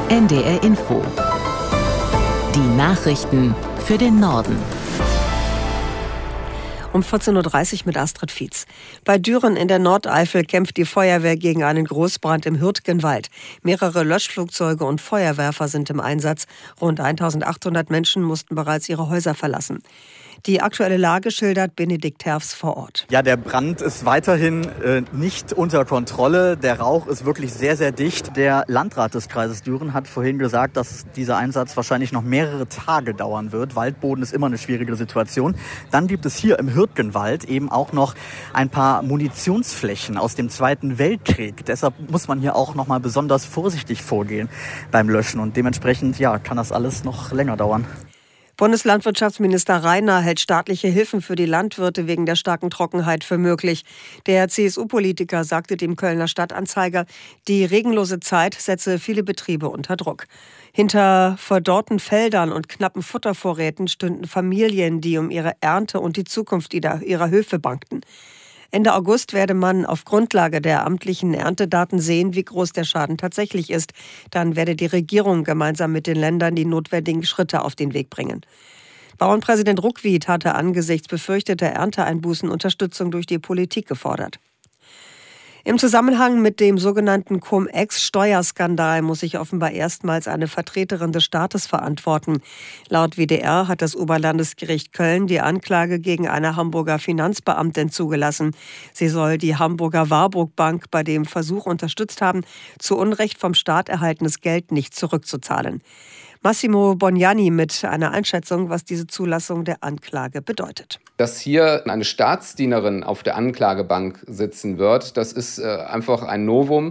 NDR Info. Die Nachrichten für den Norden. Um 14.30 Uhr mit Astrid Fietz. Bei Düren in der Nordeifel kämpft die Feuerwehr gegen einen Großbrand im Hürtgenwald. Mehrere Löschflugzeuge und Feuerwerfer sind im Einsatz. Rund 1.800 Menschen mussten bereits ihre Häuser verlassen. Die aktuelle Lage schildert Benedikt Herfs vor Ort. Ja, der Brand ist weiterhin nicht unter Kontrolle. Der Rauch ist wirklich sehr, sehr dicht. Der Landrat des Kreises Düren hat vorhin gesagt, dass dieser Einsatz wahrscheinlich noch mehrere Tage dauern wird. Waldboden ist immer eine schwierige Situation. Dann gibt es hier im Hürtgenwald eben auch noch ein paar Munitionsflächen aus dem Zweiten Weltkrieg. Deshalb muss man hier auch noch mal besonders vorsichtig vorgehen beim Löschen. Und dementsprechend kann das alles noch länger dauern. Bundeslandwirtschaftsminister Rainer hält staatliche Hilfen für die Landwirte wegen der starken Trockenheit für möglich. Der CSU-Politiker sagte dem Kölner Stadtanzeiger, die regenlose Zeit setze viele Betriebe unter Druck. Hinter verdorrten Feldern und knappen Futtervorräten stünden Familien, die um ihre Ernte und die Zukunft ihrer Höfe bangten. Ende August werde man auf Grundlage der amtlichen Erntedaten sehen, wie groß der Schaden tatsächlich ist. Dann werde die Regierung gemeinsam mit den Ländern die notwendigen Schritte auf den Weg bringen. Bauernpräsident Ruckwied hatte angesichts befürchteter Ernteeinbußen Unterstützung durch die Politik gefordert. Im Zusammenhang mit dem sogenannten Cum-Ex-Steuerskandal muss sich offenbar erstmals eine Vertreterin des Staates verantworten. Laut WDR hat das Oberlandesgericht Köln die Anklage gegen eine Hamburger Finanzbeamtin zugelassen. Sie soll die Hamburger Warburg Bank bei dem Versuch unterstützt haben, zu Unrecht vom Staat erhaltenes Geld nicht zurückzuzahlen. Massimo Bognani mit einer Einschätzung, was diese Zulassung der Anklage bedeutet. Dass hier eine Staatsdienerin auf der Anklagebank sitzen wird, das ist einfach ein Novum.